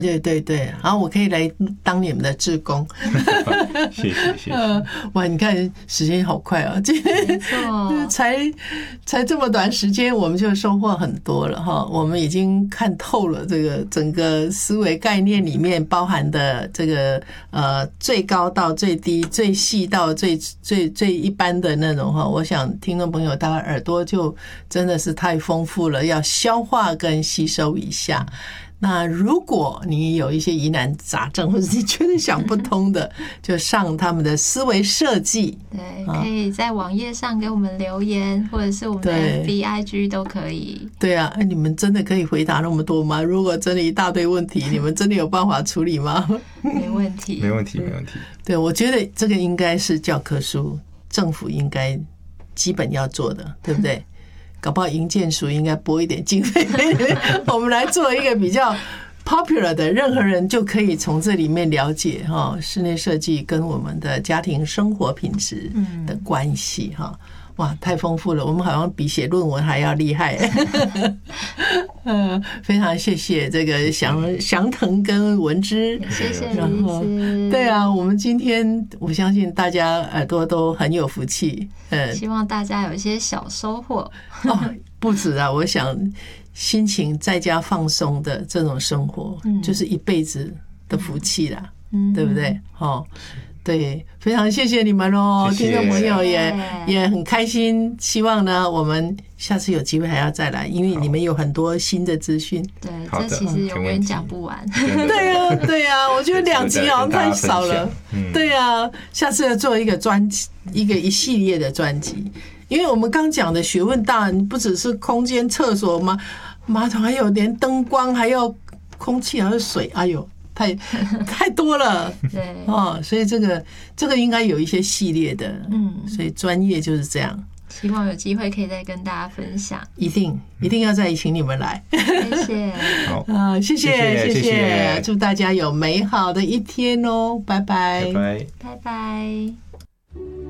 对对对，然后我可以来当你们的志工。 谢谢。 哇，你看时间好快啊！今天才这么短时间，我们就收获很多了哈。我们已经看透了这个整个思维概念里面包含的这个最高到最低、最细到最一般的那种哈。我想听众朋友大概耳朵就真的是太丰富了，要消化跟吸收一下。那如果你有一些疑难杂症，或者你觉得想不通的，就上他们的思维设计。 对，可以在网页上给我们留言，或者是我们的 FB、IG 都可以。 对啊，你们真的可以回答那么多吗？如果真的一大堆问题，你们真的有办法处理吗？ 没问题， 没问题。 对，我觉得这个应该是教科书，政府应该基本要做的，对不对？搞不好营建署应该拨一点经费，我们来做一个比较 popular 的，任何人就可以从这里面了解室内设计跟我们的家庭生活品质的关系哈。哇，太丰富了，我们好像比写论文还要厉害。非常谢谢这个祥腾跟文芝， 谢谢然后对啊，我们今天我相信大家耳朵都很有福气， 希望大家有一些小收获。 不止啊，我想心情在家放松的这种生活，就是一辈子的福气啦，对不对？对，非常谢谢你们哦，听众朋友也很开心。希望呢，我们下次有机会还要再来，因为你们有很多新的资讯。 对，这其实永远讲不完。 对啊，对啊，我觉得2集好像太少了。对啊，下次要做一个专辑，一系列的专辑，因为我们刚讲的学问大，你不只是空间、厕所吗？马桶还有连灯光，还有空气，还有水，哎呦。太多了， 对所以这个应该有一些系列的，所以专业就是这样。 希望有机会可以再跟大家分享， 一定要再请你们来。 谢谢， 好， 谢谢，祝大家有美好的一天哦，拜拜， 拜拜。